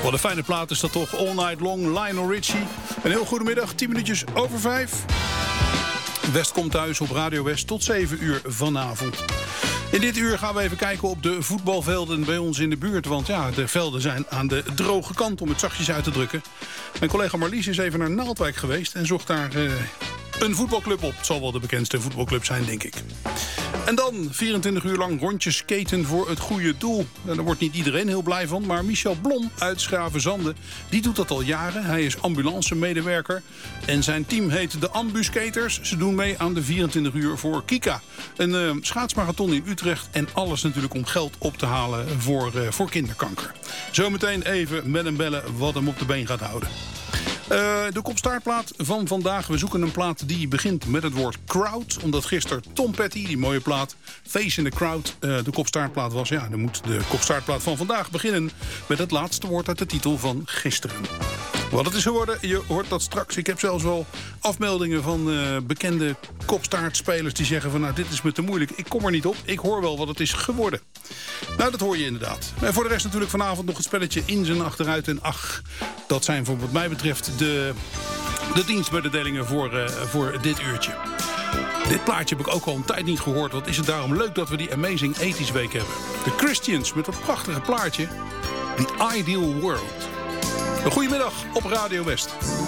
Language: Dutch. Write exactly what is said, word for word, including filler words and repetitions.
Wat een fijne plaat is dat toch. All Night Long, Lionel Richie. Een heel goedemiddag, tien minuutjes over vijf. West komt thuis op Radio West tot zeven uur vanavond. In dit uur gaan we even kijken op de voetbalvelden bij ons in de buurt. Want ja, de velden zijn aan de droge kant, om het zachtjes uit te drukken. Mijn collega Marlies is even naar Naaldwijk geweest en zocht daar uh, een voetbalclub op. Het zal wel de bekendste voetbalclub zijn, denk ik. En dan vierentwintig uur lang rondjes skaten voor het goede doel. En daar wordt niet iedereen heel blij van, maar Michel Blom uit Schravenzande, die doet dat al jaren. Hij is ambulance-medewerker en zijn team heet de Ambuskaters. Ze doen mee aan de vierentwintig uur voor Kika. Een uh, schaatsmarathon in Utrecht en alles natuurlijk om geld op te halen voor, uh, voor kinderkanker. Zometeen even met hem bellen wat hem op de been gaat houden. Uh, de kopstaartplaat van vandaag. We zoeken een plaat die begint met het woord crowd. Omdat gisteren Tom Petty, die mooie plaat, Face in the Crowd, uh, de kopstaartplaat was. Ja, dan moet de kopstaartplaat van vandaag beginnen met het laatste woord uit de titel van gisteren. Wat het is geworden, je hoort dat straks. Ik heb zelfs wel afmeldingen van uh, bekende kopstaartspelers die zeggen van nou, dit is me te moeilijk. Ik kom er niet op. Ik hoor wel wat het is geworden. Nou, dat hoor je inderdaad. En voor de rest natuurlijk vanavond nog het spelletje in zijn achteruit. En ach, dat zijn voor wat mij betreft de, de dienstmededelingen voor, uh, voor dit uurtje. Dit plaatje heb ik ook al een tijd niet gehoord. Wat is het daarom leuk dat we die Amazing eighties Week hebben. De Christians met dat prachtige plaatje. The Ideal World. Een goedemiddag op Radio West.